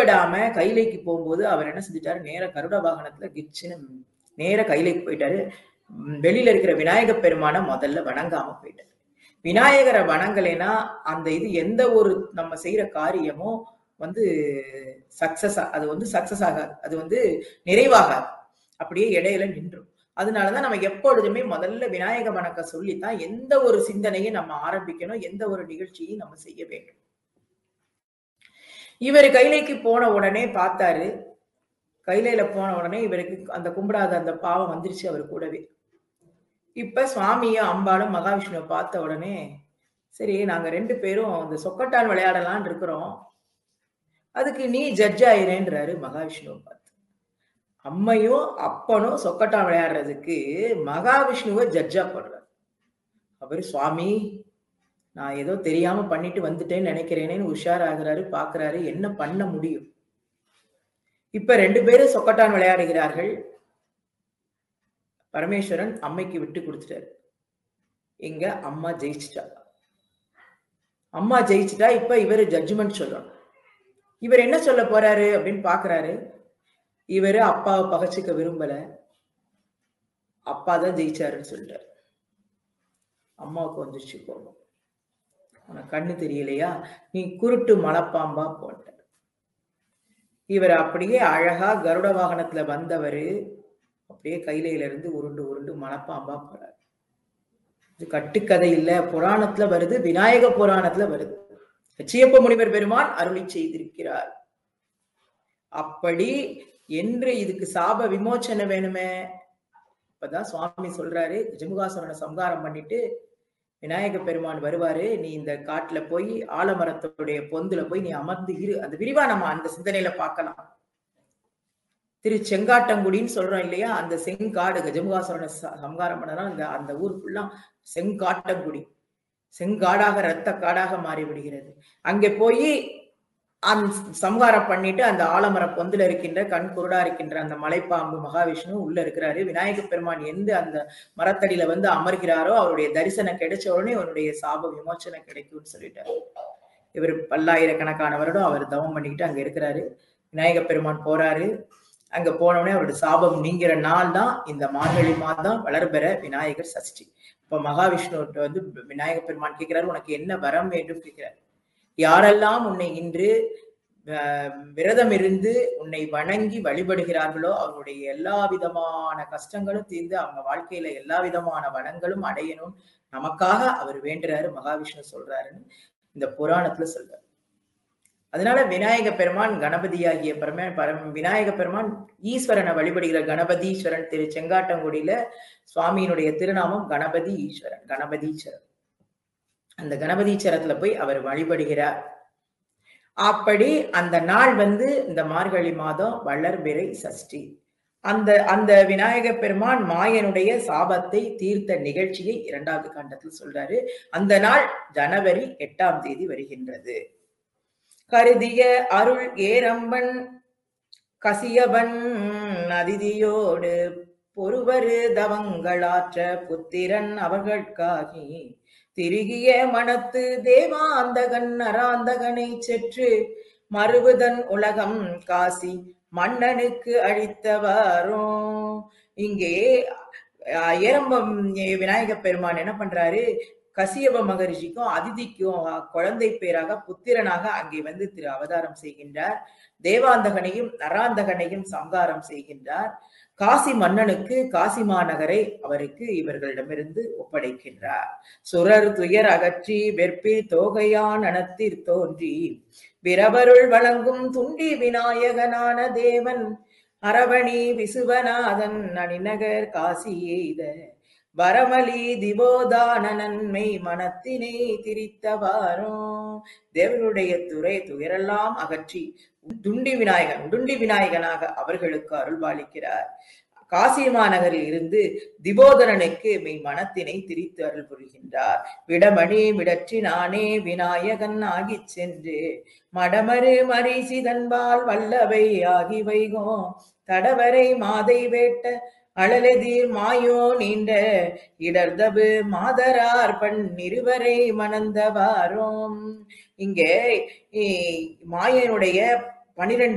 விடாம கைலைக்கு போகும்போது அவர் என்ன செஞ்சிட்டாரு, நேர கருட வாகனத்துல கிச்சுன்னு நேர கைலைக்கு போயிட்டாரு. வெளியில இருக்கிற விநாயக பெருமான முதல்ல வணங்காம போயிட்டாரு. விநாயகரை வணங்கலைன்னா அந்த இது எந்த ஒரு நம்ம செய்யற காரியமும் சக்சஸ் ஆகாது, அது நிறைவாகாது, அப்படியே இடையில நின்றும். அதனாலதான் நம்ம எப்பொழுதுமே முதல்ல விநாயக வணக்க சொல்லித்தான் எந்த ஒரு சிந்தனையும் நம்ம ஆரம்பிக்கணும், எந்த ஒரு நிகழ்ச்சியும் நம்ம செய்ய வேண்டும். இவர் கைலைக்கு போன உடனே பார்த்தாரு. கைலையில போன உடனே இவருக்கு அந்த கும்பிடாத அந்த பாவம் வந்துருச்சு அவர் கூடவே. இப்ப சுவாமியும் அம்பாலும் மகாவிஷ்ணுவை பார்த்த உடனே, சரி நாங்க 2 பேரும் அந்த சொக்கட்டான் விளையாடலான் இருக்கிறோம், அதுக்கு நீ ஜட்ஜ் ஆயிரேன்றாரு மகாவிஷ்ணுவை பார்த்து. அம்மையும் அப்பனும் சொக்கட்டான் விளையாடுறதுக்கு மகாவிஷ்ணுவை ஜட்ஜா போடுறாரு. அவரு சுவாமி நான் ஏதோ தெரியாம பண்ணிட்டு வந்துட்டேன்னு நினைக்கிறேனேன்னு உஷாராகிறாரு, பாக்குறாரு என்ன பண்ண முடியும். இப்ப 2 பேரும் சொக்கட்டான் விளையாடுகிறார்கள். பரமேஸ்வரன் அம்மைக்கு விட்டு கொடுத்துட்டாரு. இங்க அம்மா ஜெயிச்சிட்டா. அம்மா ஜெயிச்சிட்டா. இப்ப இவரு ஜட்ஜ்மெண்ட் சொல்லணும். இவர் என்ன சொல்ல போறாரு அப்படின்னு பாக்குறாரு. இவரு அப்பாவை பகச்சிக்க விரும்பல, அப்பா தான் ஜெயிச்சாருன்னு சொல்லிட்டாரு. அம்மாவுக்கு வந்துருச்சு கோபம். உனக்கு கண்ணு தெரியலையா, நீ குருட்டு மலைப்பாம்பா போட்ட. இவர் அப்படியே அழகா கருட வாகனத்துல வந்தவரு அப்படியே கைலையில இருந்து உருண்டு உருண்டு மலைப்பாம்பா போறாரு. இது கட்டுக்கதை இல்ல, புராணத்துல வருது, விநாயக புராணத்துல வருது. கச்சியப்ப முனிவர் பெருமான் அருளி செய்திருக்கிறார். அப்படி என்று இதுக்கு சாப விமோச்சனை வேணுமே. இப்பதான் சுவாமி சொல்றாரு, கஜமுகாசுரனை சம்ஹாரம் பண்ணிட்டு விநாயக பெருமான் வருவாரு, நீ இந்த காட்டுல போய் ஆலமரத்துடைய பொந்துல போய் நீ அமர்ந்து இரு. அந்த விரிவா நம்ம அந்த சிந்தனையில பார்க்கலாம். திரு செங்காட்டங்குடின்னு சொல்றோம் இல்லையா, அந்த செங்காடு கஜமுகாசுரனை சம்ஹாரம் பண்ணதான் அந்த ஊர் ஃபுல்லா செங்காட்டங்குடி, செங்காடாக ரத்த காடாக மாறி விடுகிறது. அங்கே போய் சம்ஹாரம் பண்ணிட்டு அந்த ஆலமர பொந்துல இருக்கின்ற கண் குருடா இருக்கின்ற அந்த மலைப்பாம்பு மகாவிஷ்ணு உள்ள இருக்கிறாரு. விநாயக பெருமான் எந்த அந்த மரத்தடியில அமர்கிறாரோ அவருடைய தரிசனம் கிடைச்ச உடனே அவருடைய சாப விமோச்சனை கிடைக்கும்னு சொல்லிட்டாரு. இவர் பல்லாயிரக்கணக்கான வருடம் அவர் தவம் பண்ணிக்கிட்டு அங்க இருக்கிறாரு. விநாயக பெருமான் போறாரு. அங்க போனவுடனே அவருடைய சாபம் நீங்கிற நாள் தான் இந்த மார்கழி மாதம் வளர்பெற விநாயகர் சஷ்டி. இப்ப மகாவிஷ்ணு விநாயக பெருமான் கேட்கிறாரு, உனக்கு என்ன வரம் வேண்டும் கேட்கிறாரு. யாரெல்லாம் உன்னை இன்று விரதம் இருந்து உன்னை வணங்கி வழிபடுகிறார்களோ அவருடைய எல்லா விதமான கஷ்டங்களும் தீர்ந்து அவங்க வாழ்க்கையில எல்லா விதமான வளங்களும் அடையணும் நமக்காக அவர் வேண்டுறாரு, மகாவிஷ்ணு சொல்றாருன்னு இந்த புராணத்துல சொல்றாரு. அதனால விநாயக பெருமான் கணபதியாகிய விநாயக பெருமான் ஈஸ்வரனை வழிபடுகிற கணபதீஸ்வரன். திரு செங்காட்டங்குடியில சுவாமியினுடைய திருநாமம் கணபதி ஈஸ்வரன், கணபதீஸ்வரன். அந்த கணபதீஸ்வரத்துல போய் அவர் வழிபடுகிறார். அப்படி அந்த நாள் இந்த மார்கழி மாதம் வளர்பிறை சஷ்டி. அந்த விநாயக பெருமான் மாயனுடைய சாபத்தை தீர்த்த நிகழ்ச்சியை 2வது காண்டத்தில் சொல்றாரு. அந்த நாள் ஜனவரி 8ஆம் தேதி வருகின்றது. கருதிய அருள் ஏரம்பன் கசியவன் அதிதியோடு பொறுவரு தவங்களாற்ற புத்திரன் அவர்களுக்காகி திருகிய மனத்து தேவாந்தகன் நராந்தகனை செற்று மறுவுதன் உலகம் காசி மன்னனுக்கு அழித்தவாரும். இங்கே ஏரம்பம் விநாயக பெருமான் என்ன பண்றாரு, கசியப மகரிஷிக்கும் அதிதிக்கும் குழந்தை பேராக புத்திரனாக அங்கே திரு அவதாரம் செய்கின்றார். தேவாந்தகனையும் நராந்தகனையும் சம்ஹாரம் செய்கின்றார். காசி மன்னனுக்கு காசி மாநகரை அவருக்கு இவர்களிடமிருந்து ஒப்படைக்கின்றார். சுரர் துயர் அகற்றி வெற்பி தோகையான் அனத்திற் தோன்றி விரவருள் வழங்கும் துண்டி விநாயகனான தேவன் அரவணி விசுவநாதன் அணிநகர் காசி எய்த வரமலி திவோதான நன்மை மனத்தினை திரித்தவாரும். தேவனுடைய துயரெல்லாம் அகற்றி துண்டி விநாயகனாக அவர்களுக்கு அருள்பாலிக்கிறார். காசி மாநகரில் இருந்து திவோதரனுக்கு மெய் மனத்தினை திரித்து அருள் புரிகின்றார். விடமணி விடற்றி நானே விநாயகன் ஆகி சென்று மடமரு மரிசிதன்பால் வல்லவை ஆகி வைகோ தடவரை மாதை வேட்ட அழலெதிர் மாயோ நீண்ட இடர்தபு மாதரார் பண் இருவரை மணந்தவாரோம். இங்கே மாயனுடைய 12